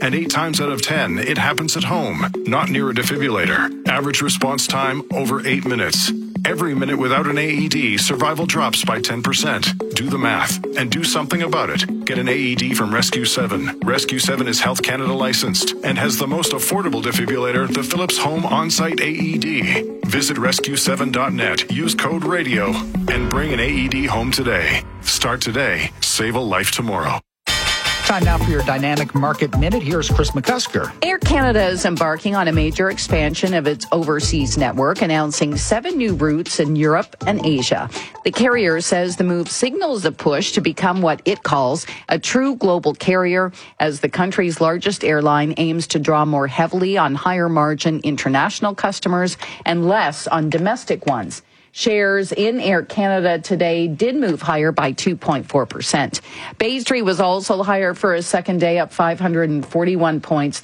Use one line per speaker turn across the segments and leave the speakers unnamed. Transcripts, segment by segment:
And 8 times out of 10, it happens at home, not near a defibrillator. Average response time, over 8 minutes. Every minute without an AED, survival drops by 10%. Do the math and do something about it. Get an AED from Rescue 7. Rescue 7 is Health Canada licensed and has the most affordable defibrillator, the Philips Home On-Site AED. Visit rescue7.net, use code RADIO, and bring an AED home today. Start today, save a life tomorrow.
Time now for your Dynamic Market Minute. Here's Chris McCusker.
Air Canada is embarking on a major expansion of its overseas network, announcing 7 new routes in Europe and Asia. The carrier says the move signals a push to become what it calls a true global carrier, as the country's largest airline aims to draw more heavily on higher margin international customers and less on domestic ones. Shares in Air Canada today did move higher by 2.4%. Bay Street was also higher for a second day, up 541 points,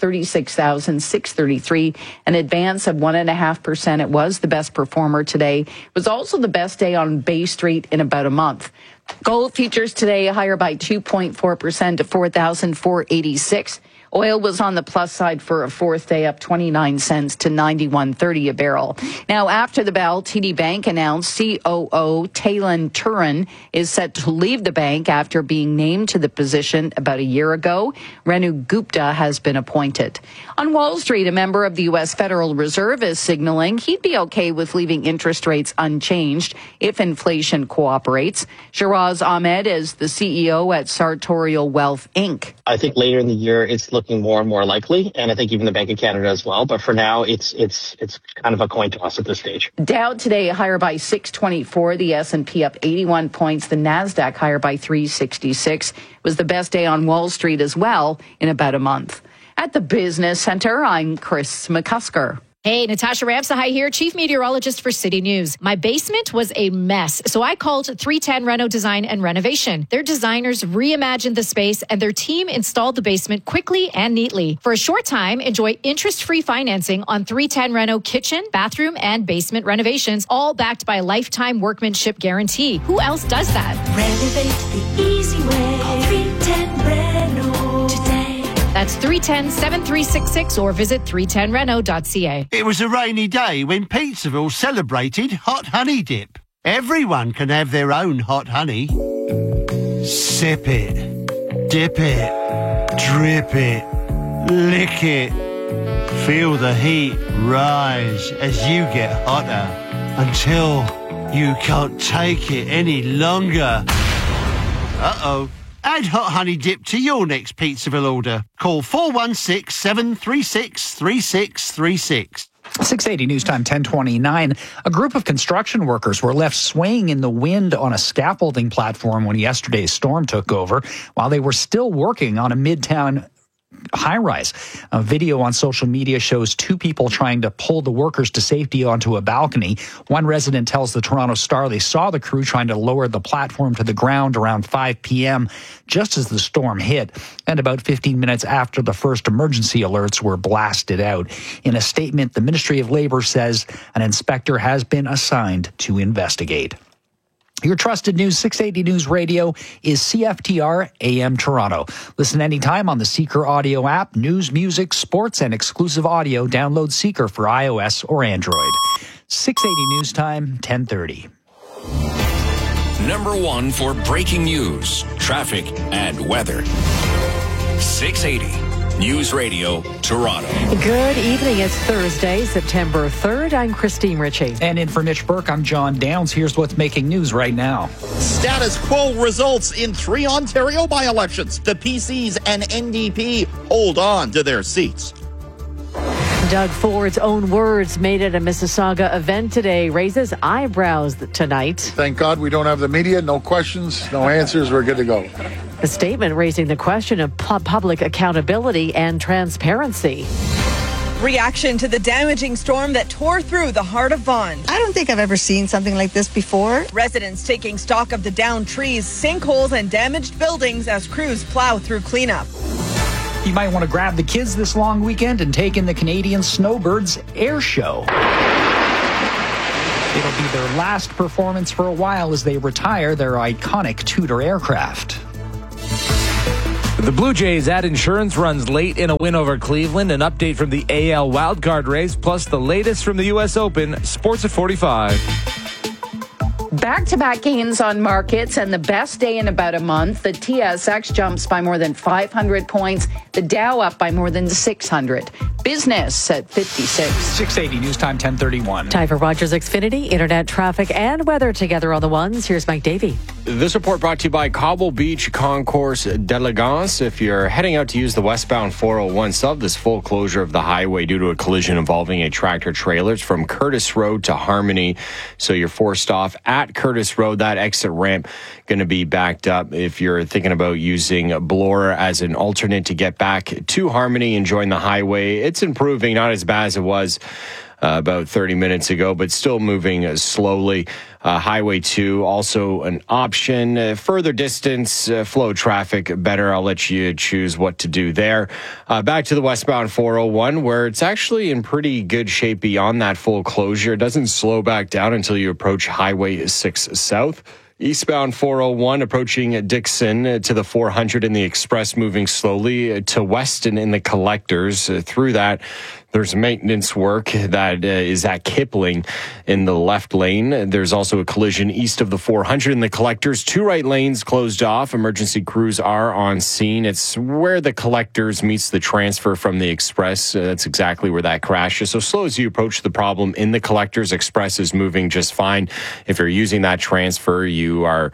36,633, an advance of 1.5%. It was the best performer today. It was also the best day on Bay Street in about a month. Gold futures today higher by 2.4% to 4,486. Oil was on the plus side for a fourth day, up 29 cents to $91.30 a barrel. Now, after the bell, TD Bank announced COO Talon Turin is set to leave the bank after being named to the position about a year ago. Renu Gupta has been appointed. On Wall Street, a member of the U.S. Federal Reserve is signaling he'd be okay with leaving interest rates unchanged if inflation cooperates. Shiraz Ahmed is the CEO at Sartorial Wealth, Inc.
I think later in the year, it's looking more and more likely, and I think even the Bank of Canada as well. But for now, it's kind of a coin toss at this stage.
Dow today higher by 624, the S&P up 81 points, the Nasdaq higher by 366. It was the best day on Wall Street as well in about a month. At the Business Center, I'm Chris McCusker.
Hey, Natasha Ramsahai here, Chief Meteorologist for City News. My basement was a mess, so I called 310 Reno Design and Renovation. Their designers reimagined the space, and their team installed the basement quickly and neatly. For a short time, enjoy interest-free financing on 310 Reno kitchen, bathroom, and basement renovations, all backed by a lifetime workmanship guarantee. Who else does that?
Renovate the easy way. Call 310 Reno today.
That's 310-7366 or visit 310reno.ca.
It was a rainy day when Pizzaville celebrated Hot Honey Dip. Everyone can have their own hot honey. Sip it, dip it, drip it, lick it. Feel the heat rise as you get hotter until you can't take it any longer. Uh-oh. Add Hot Honey Dip to your next Pizzaville order. Call 416-736-3636.
680 News Time 1029. A group of construction workers were left swaying in the wind on a scaffolding platform when yesterday's storm took over while they were still working on a midtown high-rise. A video on social media shows 2 people trying to pull the workers to safety onto a balcony. One resident tells the Toronto Star they saw the crew trying to lower the platform to the ground around 5 p.m. just as the storm hit, and about 15 minutes after the first emergency alerts were blasted out. In a statement, the Ministry of Labour says an inspector has been assigned to investigate. Your trusted News 680 News Radio is CFTR AM Toronto. Listen anytime on the Seeker audio app, news, music, sports, and exclusive audio. Download Seeker for iOS or Android. 680 News Time, 1030.
Number 1 for breaking news, traffic, and weather. 680 News Radio, Toronto.
Good evening. It's Thursday, September 3rd. I'm Christine Ritchie.
And in for Mitch Burke, I'm John Downs. Here's what's making news right now.
Status quo results in 3 Ontario by-elections. The PCs and NDP hold on to their seats.
Doug Ford's own words made at a Mississauga event today raises eyebrows tonight.
Thank God we don't have the media. No questions, no answers. We're good to go.
A statement raising the question of public accountability and transparency.
Reaction to the damaging storm that tore through the heart of Vaughan.
I don't think I've ever seen something like this before.
Residents taking stock of the downed trees, sinkholes, and damaged buildings as crews plow through cleanup.
You might want to grab the kids this long weekend and take in the Canadian Snowbirds Air Show. It'll be their last performance for a while as they retire their iconic Tudor aircraft.
The Blue Jays at Insurance runs late in a win over Cleveland. An update from the AL wildcard race, plus the latest from the U.S. Open. Sports at 45.
Back-to-back gains on markets and the best day in about a month. The TSX jumps by more than 500 points. The Dow up by more than 600. Business at 56.
680 News Time 1031.
Time for Rogers Xfinity, internet traffic and weather together on the ones. Here's Mike Davey.
This report brought to you by Cobble Beach Concourse d'Elegance. If you're heading out to use the westbound 401, still have this full closure of the highway due to a collision involving a tractor trailer. It's from Curtis Road to Harmony. So you're forced off at Curtis Road. That exit ramp going to be backed up. If you're thinking about using Bloor as an alternate to get back to Harmony and join the highway, it's improving, not as bad as it was about 30 minutes ago, but still moving slowly. Highway 2, also an option. Further distance, flow traffic better. I'll let you choose what to do there. Back to the westbound 401, where it's actually in pretty good shape beyond that full closure. It doesn't slow back down until you approach Highway 6 South. Eastbound 401 approaching Dixon to the 400 in the express, moving slowly to Weston in the collectors. Through that, there's maintenance work that is at Kipling in the left lane. There's also a collision east of the 400 in the collectors. 2 right lanes closed off. Emergency crews are on scene. It's where the collectors meets the transfer from the express. That's exactly where that crash is. So slow as you approach the problem in the collectors, express is moving just fine. If you're using that transfer, you are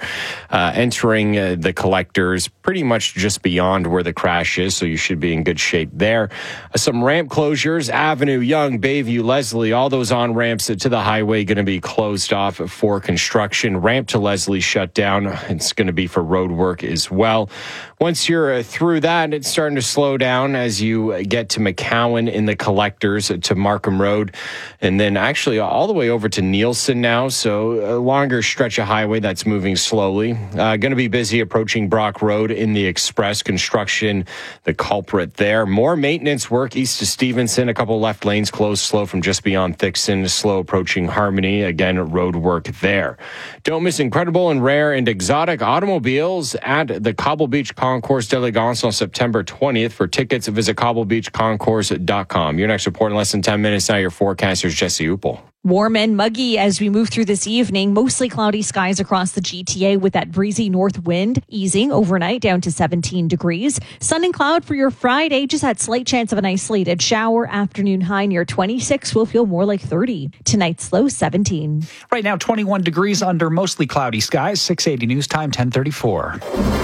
entering the collectors pretty much just beyond where the crash is. So you should be in good shape there. Some ramp closures. Avenue, Yonge, Bayview, Leslie, all those on-ramps to the highway going to be closed off for construction. Ramp to Leslie shut down. It's going to be for road work as well. Once you're through that, it's starting to slow down as you get to McCowan in the collectors to Markham Road, and then actually all the way over to Nielsen now. So a longer stretch of highway that's moving slowly. Going to be busy approaching Brock Road in the express. Construction, the culprit there. More maintenance work east to Stevenson. A couple left lanes closed slow from just beyond Thixon. Slow approaching Harmony. Again, road work there. Don't miss incredible and rare and exotic automobiles at the Cobble Beach Concourse d'Elegance on September 20th. For tickets, visit cobblebeachconcourse.com. Your next report in less than 10 minutes. Now your forecaster is Jesse Upel.
Warm and muggy as we move through this evening. Mostly cloudy skies across the GTA with that breezy north wind easing overnight down to 17 degrees. Sun and cloud for your Friday. Just had slight chance of an isolated shower. Afternoon high near 26. Will feel more like 30. Tonight's low 17.
Right now 21 degrees under mostly cloudy skies. 680 News Time 1034.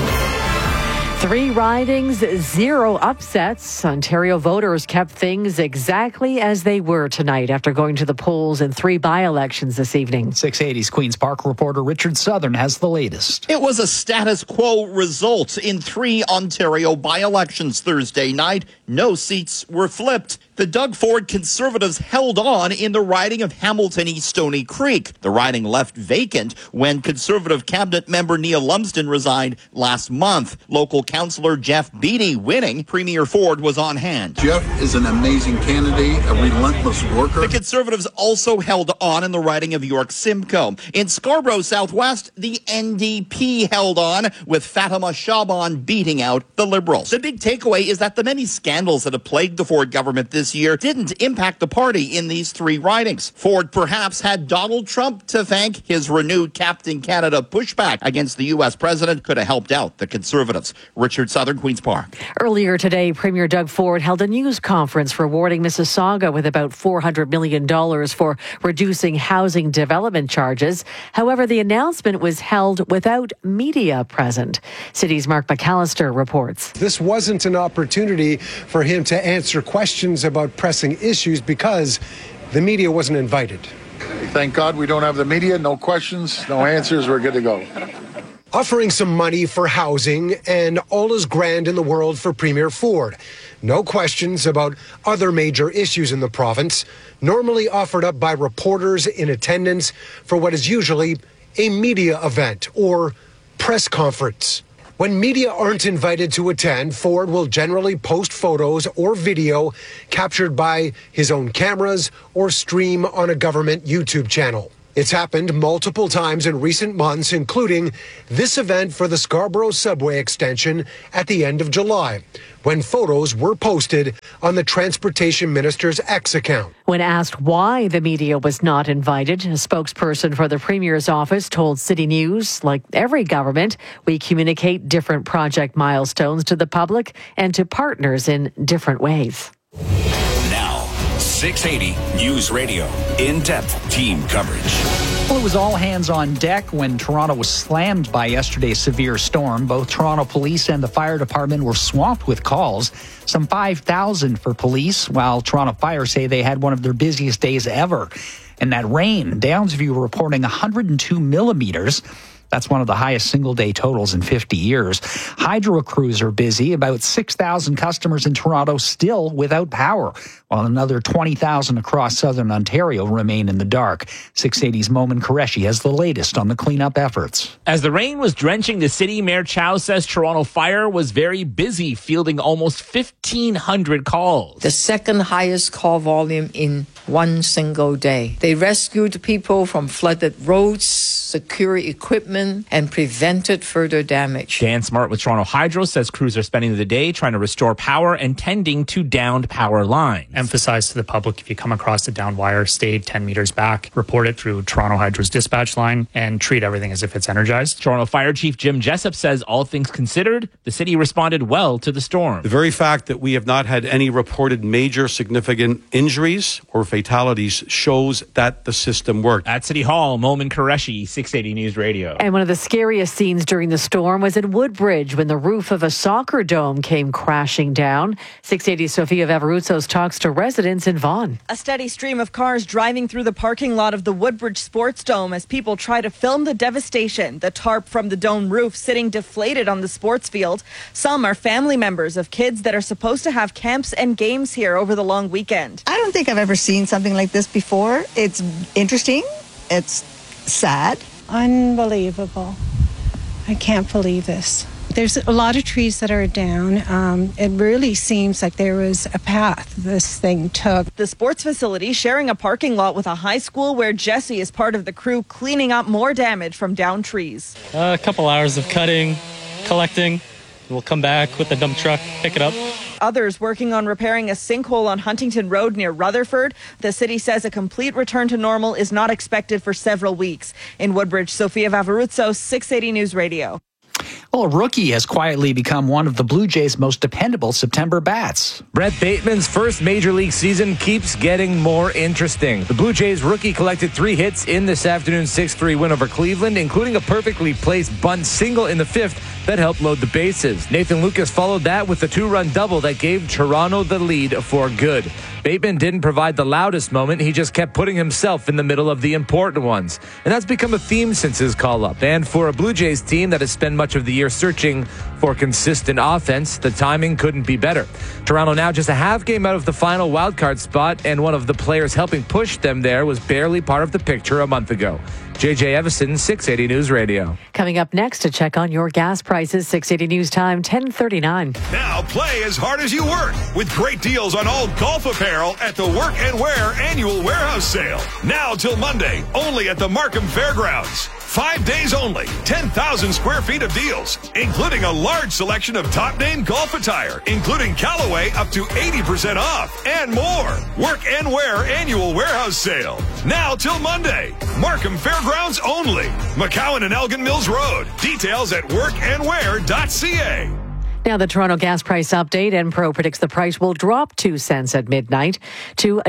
3 ridings, 0 upsets. Ontario voters kept things exactly as they were tonight after going to the polls in 3 by-elections this evening.
680's Queen's Park reporter Richard Southern has the latest.
It was a status quo result in 3 Ontario by-elections Thursday night. No seats were flipped. The Doug Ford Conservatives held on in the riding of Hamilton East Stony Creek. The riding left vacant when Conservative cabinet member Neil Lumsden resigned last month. Local councillor Jeff Beattie winning. Premier Ford was on hand.
Jeff is an amazing candidate, a relentless worker.
The Conservatives also held on in the riding of York Simcoe. In Scarborough Southwest, the NDP held on with Fatima Shaban beating out the Liberals. The big takeaway is that the many scandals that have plagued the Ford government this year didn't impact the party in these 3 ridings. Ford perhaps had Donald Trump to thank. His renewed Captain Canada pushback against the U.S. president could have helped out the Conservatives. Richard Southern, Queen's Park.
Earlier today, Premier Doug Ford held a news conference rewarding Mississauga with about $400 million for reducing housing development charges. However, the announcement was held without media present. City's Mark McAllister reports.
This wasn't an opportunity for him to answer questions about pressing issues because the media wasn't invited.
Thank God we don't have the media. No questions, no answers. We're good to go.
Offering some money for housing and all is grand in the world for Premier Ford. No questions about other major issues in the province, normally offered up by reporters in attendance for what is usually a media event or press conference. When media aren't invited to attend, Ford will generally post photos or video captured by his own cameras or stream on a government YouTube channel. It's happened multiple times in recent months, including this event for the Scarborough subway extension at the end of July, when photos were posted on the Transportation Minister's X account.
When asked why the media was not invited, a spokesperson for the Premier's office told City News, like every government, we communicate different project milestones to the public and to partners in different ways.
Now, 680 News Radio. In-depth team coverage.
Well, it was all hands on deck when Toronto was slammed by yesterday's severe storm. Both Toronto Police and the fire department were swamped with calls, some 5,000 for police, while Toronto Fire say they had one of their busiest days ever. And that rain, Downsview reporting 102 millimeters. That's one of the highest single-day totals in 50 years. Hydro crews are busy. About 6,000 customers in Toronto still without power, while another 20,000 across southern Ontario remain in the dark. 680's Momin Qureshi has the latest on the cleanup efforts.
As the rain was drenching the city, Mayor Chow says Toronto Fire was very busy, fielding almost 1,500 calls.
The second highest call volume in one single day. They rescued people from flooded roads, secured equipment, and prevented further damage.
Dan Smart with Toronto Hydro says crews are spending the day trying to restore power and tending to downed power lines.
Emphasize to the public, if you come across a downed wire, stay 10 meters back, report it through Toronto Hydro's dispatch line, and treat everything as if it's energized.
Toronto Fire Chief Jim Jessup says all things considered, the city responded well to the storm.
The very fact that we have not had any reported major significant injuries or fatalities shows that the system worked.
At City Hall, Momin Qureshi, 680 News Radio.
And one of the scariest scenes during the storm was in Woodbridge when the roof of a soccer dome came crashing down. 680 Sofia Vavaruzos talks to residents in Vaughan.
A steady stream of cars driving through the parking lot of the Woodbridge Sports Dome as people try to film the devastation. The tarp from the dome roof sitting deflated on the sports field. Some are family members of kids that are supposed to have camps and games here over the long weekend.
I don't think I've ever seen something like this before. It's interesting. It's sad.
Unbelievable. I can't believe this. There's a lot of trees that are down. It really seems like there was a path this thing took.
The sports facility sharing a parking lot with a high school where Jesse is part of the crew cleaning up more damage from downed trees.
A couple hours of cutting, collecting. We'll come back with the dump truck, pick it up.
Others working on repairing a sinkhole on Huntington Road near Rutherford. The city says a complete return to normal is not expected for several weeks. In Woodbridge, Sofia Vavaruzzo, 680 News Radio.
Well, a rookie has quietly become one of the Blue Jays' most dependable September bats.
Brett Bateman's first major league season keeps getting more interesting. The Blue Jays rookie collected 3 hits in this afternoon's 6-3 win over Cleveland, including a perfectly placed bunt single in the 5th that helped load the bases. Nathan Lucas followed that with a 2-run double that gave Toronto the lead for good. Bateman didn't provide the loudest moment. He just kept putting himself in the middle of the important ones. And that's become a theme since his call-up. And for a Blue Jays team that has spent much of the year searching for consistent offense, the timing couldn't be better. Toronto now just a half game out of the final wildcard spot, and one of the players helping push them there was barely part of the picture a month ago. JJ Everson, 680 News Radio.
Coming up next to check on your gas prices, 680 News Time, 10:39.
Now play as hard as you work with great deals on all golf apparel at the Work and Wear Annual Warehouse Sale. Now till Monday, only at the Markham Fairgrounds. 5 days only, 10,000 square feet of deals, including a large selection of top-name golf attire, including Callaway up to 80% off, and more. Work and Wear Annual Warehouse Sale. Now till Monday. Markham Fairgrounds only. McCowan and Elgin Mills Road. Details at workandwear.ca.
Now the Toronto gas price update. Enpro predicts the price will drop 2 cents at midnight to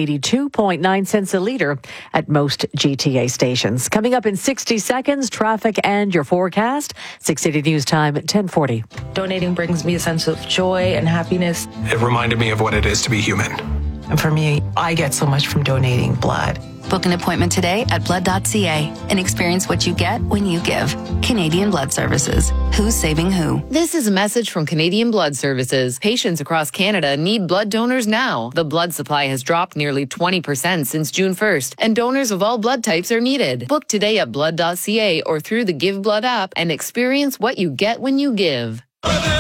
$1.82.9 a liter at most GTA stations. Coming up in 60 seconds, traffic and your forecast. 680 News Time, 10:40.
Donating brings me a sense of joy and happiness.
It reminded me of what it is to be human.
And for me, I get so much from donating blood.
Book an appointment today at blood.ca and experience what you get when you give. Canadian Blood Services. Who's saving who?
This is a message from Canadian Blood Services. Patients across Canada need blood donors now. The blood supply has dropped nearly 20% since June 1st, and donors of all blood types are needed. Book today at blood.ca or through the Give Blood app and experience what you get when you give.